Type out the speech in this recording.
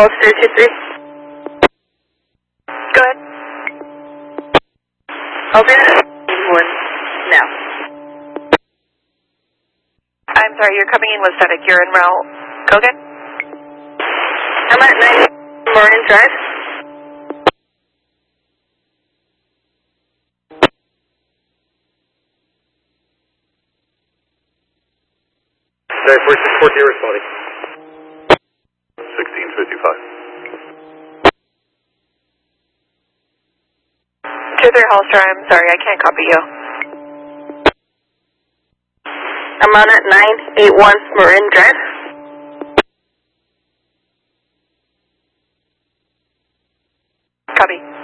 Pulse 323. Go ahead. Altimeter 1 now. I'm sorry, you're coming in with static. You're en route. Go again. I'm at 9 Morin Drive. Sorry, 14 responding. 1655. 2-3 Hallstar, I'm sorry, I can't copy you. I'm on at 981 Marin Drive. Copy.